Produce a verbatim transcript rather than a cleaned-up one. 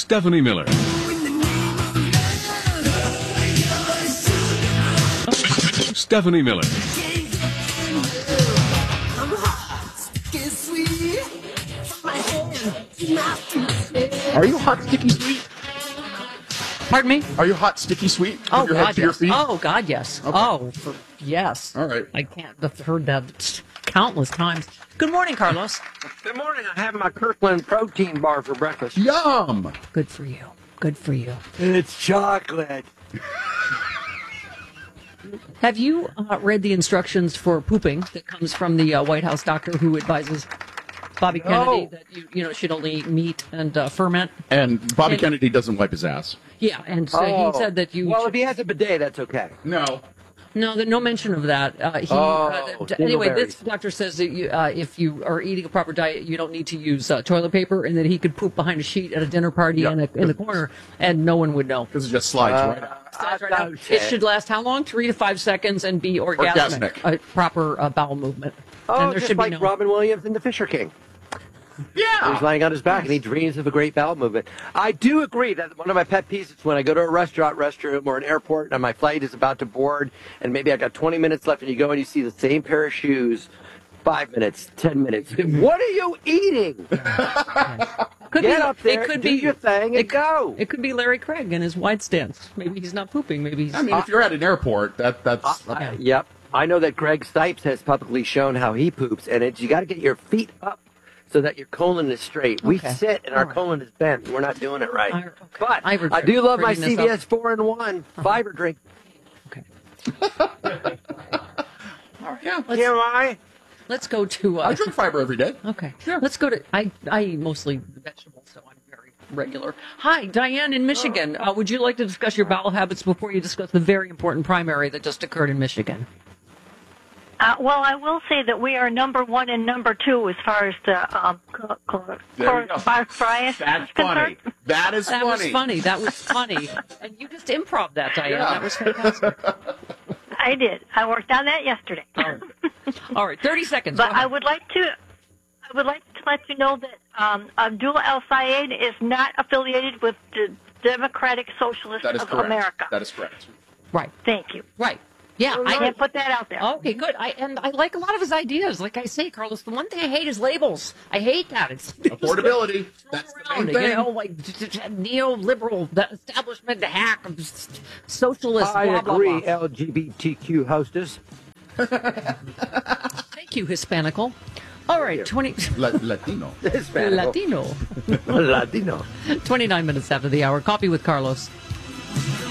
Stephanie Miller. Stephanie Miller. Are you hot, sticky, sweet? Pardon me? Are you hot, sticky, sweet? From Oh, your head God, to your yes. feet? Oh, God, yes. Okay. Oh, for, yes. All right. I can't. I've heard that countless times. Good morning, Carlos. Good morning. I have my Kirkland protein bar for breakfast. Yum! Good for you. Good for you. It's chocolate. Have you uh, read the instructions for pooping that comes from the uh, White House doctor who advises Bobby No. Kennedy that you, you know should only meat and uh, ferment? And Bobby And- Kennedy doesn't wipe his ass. Yeah, and so Oh. he said that you. Well, should- if he has a bidet, that's okay. No. No, there, no mention of that. Uh, he, Oh, uh, d- anyway, this dingleberries. doctor says that you, uh, if you are eating a proper diet, you don't need to use uh, toilet paper, and that he could poop behind a sheet at a dinner party Yep. in, a, in the corner, and no one would know. Because it just slides right out. Slides right I out. doubt It should last how long? Three to five seconds, and be orgasmic. Orgasmic. A proper uh, bowel movement. Oh, and there just should like be no. Robin Williams in The Fisher King. Yeah! He's lying on his back and he dreams of a great bowel movement. I do agree that one of my pet peeves is when I go to a restaurant, restroom, or an airport and my flight is about to board and maybe I got twenty minutes left and you go and you see the same pair of shoes, five minutes, ten minutes. What are you eating? Could Get be, up there, it could do be your thing, and it, go. It could be Larry Craig and his wide stance. Maybe he's not pooping. Maybe he's. I mean, if you're at an airport, that that's... I- Uh, yep. I know that Greg Stipes has publicly shown how he poops, and it's you got to get your feet up so that your colon is straight. We Okay. sit and All our right. colon is bent. We're not doing it right. I- okay. But I I, regret do love my bringing C this V up. S four in one fiber drink. Okay. Yeah. Let's, Am I? let's go to. Uh, I drink fiber every day. Okay. Let's go to. I, I eat mostly vegetables, so I'm very regular. Hi, Diane in Michigan. Uh, would you like to discuss your bowel habits before you discuss the very important primary that just occurred in Michigan? Uh, well, I will say that we are number one and number two as far as the um, co- co- There we go. coronavirus That's is funny. concerned. That is That funny. was funny. That was funny. And you just improv that, Diane. Yeah. That was fantastic. I did. I worked on that yesterday. All right, thirty seconds. But Go I ahead. would like to, I would like to let you know that um, Abdul El Sayed is not affiliated with the Democratic Socialists That is of correct. America. That is correct. Right, Thank you. right. Yeah, I I can't put that out there. Okay, good. I and I like a lot of his ideas. Like I say, Carlos, the one thing I hate is labels. I hate that. It's Affordability. That's the around, main thing. you know, like neoliberal, the establishment, the hack, socialist. I blah, blah, agree, blah. L G B T Q hostess. Thank you, Hispanical. All right, twenty La- Latino. Hispanic. Latino. Latino. Twenty-nine minutes after the hour. Coffee with Carlos.